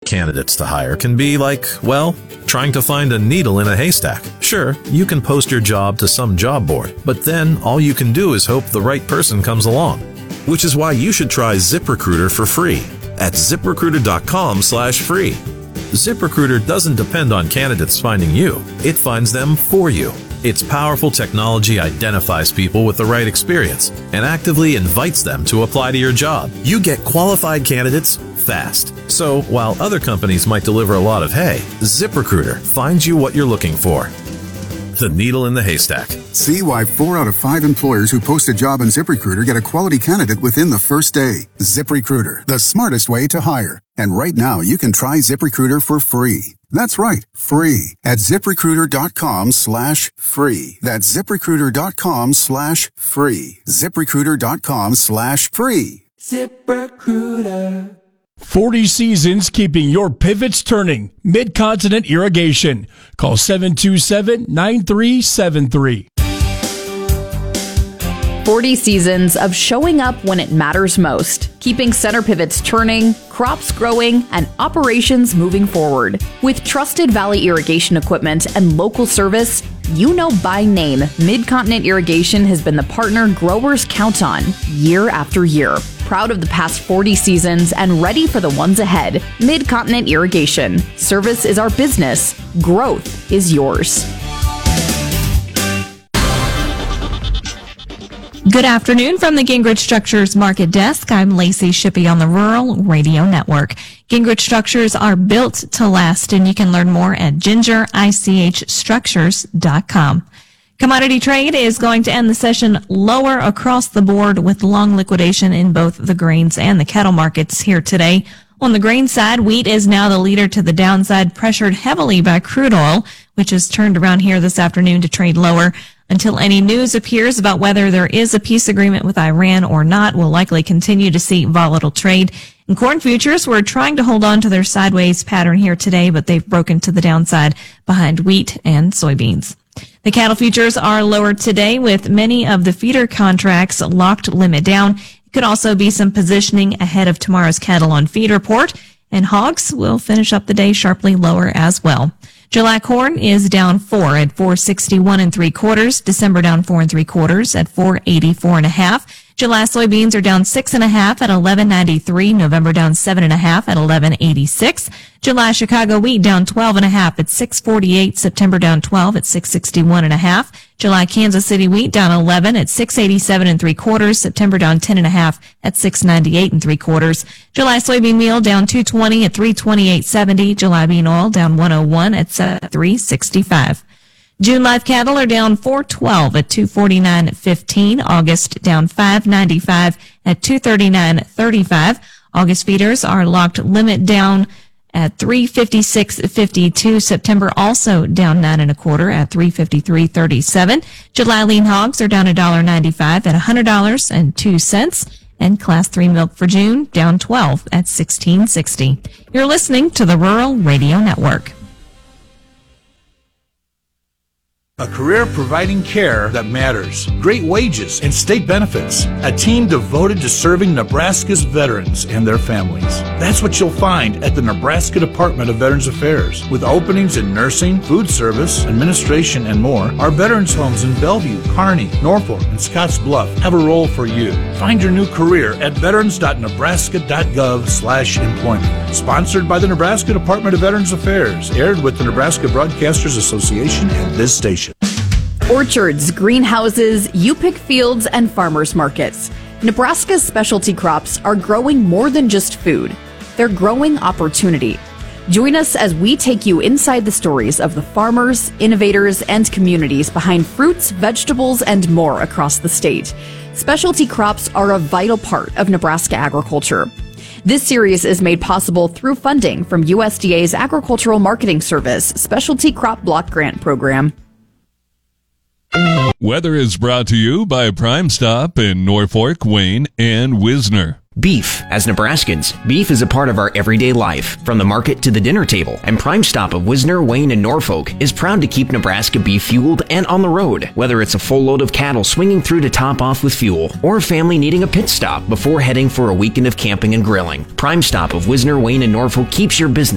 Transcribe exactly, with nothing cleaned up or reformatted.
candidates to hire can be like, well, trying to find a needle in a haystack. Sure, you can post your job to some job board, but then all you can do is hope the right person comes along. Which is why you should try ZipRecruiter for free at ZipRecruiter.com slash free. ZipRecruiter doesn't depend on candidates finding you. It finds them for you. Its powerful technology identifies people with the right experience and actively invites them to apply to your job. You get qualified candidates fast. So while other companies might deliver a lot of hay, ZipRecruiter finds you what you're looking for. The needle in the haystack. See why four out of five employers who post a job on ZipRecruiter get a quality candidate within the first day. ZipRecruiter, the smartest way to hire. And right now, you can try ZipRecruiter for free. That's right, free at ZipRecruiter.com slash free. That's ZipRecruiter.com slash free. ZipRecruiter.com slash free. ZipRecruiter. forty seasons keeping your pivots turning. Mid-Continent Irrigation. Call seven two seven, nine three seven three. forty seasons of showing up when it matters most, keeping center pivots turning, crops growing, and operations moving forward. With trusted Valley irrigation equipment and local service, you know by name, Mid-Continent Irrigation has been the partner growers count on year after year. Proud of the past forty seasons and ready for the ones ahead. Mid-Continent Irrigation. Service is our business. Growth is yours. Good afternoon from the Gingrich Structures Market Desk. I'm Lacey Shippey on the Rural Radio Network. Gingrich Structures are built to last, and you can learn more at ginger ich structures dot com. Commodity trade is going to end the session lower across the board with long liquidation in both the grains and the cattle markets here today. On the grain side, wheat is now the leader to the downside, pressured heavily by crude oil, which has turned around here this afternoon to trade lower. Until any news appears about whether there is a peace agreement with Iran or not, we'll likely continue to see volatile trade. And corn futures were trying to hold on to their sideways pattern here today, but they've broken to the downside behind wheat and soybeans. The cattle futures are lower today with many of the feeder contracts locked limit down. It could also be some positioning ahead of tomorrow's cattle on feed report, and hogs will finish up the day sharply lower as well. July corn is down four at four sixty-one and three quarters. December down four and three quarters at four eighty-four and a half. July soybeans are down six and a half at eleven ninety-three. November down seven and a half at eleven eighty-six. July Chicago wheat down twelve and a half at six forty-eight. September down twelve at six sixty-one and a half. July Kansas City wheat down eleven at six eighty-seven and three quarters. September down ten and a half at six ninety-eight and three quarters. July soybean meal down two twenty at three twenty-eight seventy. July bean oil down one oh one at three sixty-five. June live cattle are down four twelve at two forty-nine fifteen. August down five ninety-five at two thirty-nine thirty-five. August feeders are locked limit down at three fifty-six fifty-two. September also down nine and a quarter at three fifty-three thirty-seven. July lean hogs are down one dollar ninety-five at one hundred dollars and two cents. And class three milk for June down twelve at sixteen sixty. You're listening to the Rural Radio Network. A career providing care that matters, great wages, and state benefits. A team devoted to serving Nebraska's veterans and their families. That's what you'll find at the Nebraska Department of Veterans Affairs. With openings in nursing, food service, administration, and more, our veterans homes in Bellevue, Kearney, Norfolk, and Scotts Bluff have a role for you. Find your new career at veterans.nebraska.gov slash employment. Sponsored by the Nebraska Department of Veterans Affairs. Aired with the Nebraska Broadcasters Association and this station. Orchards, greenhouses, U-Pick fields, and farmers markets. Nebraska's specialty crops are growing more than just food. They're growing opportunity. Join us as we take you inside the stories of the farmers, innovators, and communities behind fruits, vegetables, and more across the state. Specialty crops are a vital part of Nebraska agriculture. This series is made possible through funding from U S D A's Agricultural Marketing Service Specialty Crop Block Grant Program. Weather is brought to you by Prime Stop in Norfolk, Wayne, and Wisner. Beef. As Nebraskans, beef is a part of our everyday life, from the market to the dinner table. And Prime Stop of Wisner, Wayne, and Norfolk is proud to keep Nebraska beef fueled and on the road. Whether it's a full load of cattle swinging through to top off with fuel, or a family needing a pit stop before heading for a weekend of camping and grilling, Prime Stop of Wisner, Wayne, and Norfolk keeps your business